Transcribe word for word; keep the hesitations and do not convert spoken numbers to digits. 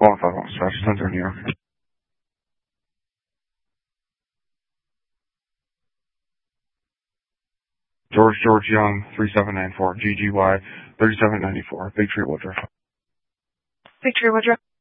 qualified on dispatch, ten thirty, New York. George George Young, three seven nine four, G G Y, thirty-seven ninety-four, Big Tree Woodruff. Big Tree Woodruff.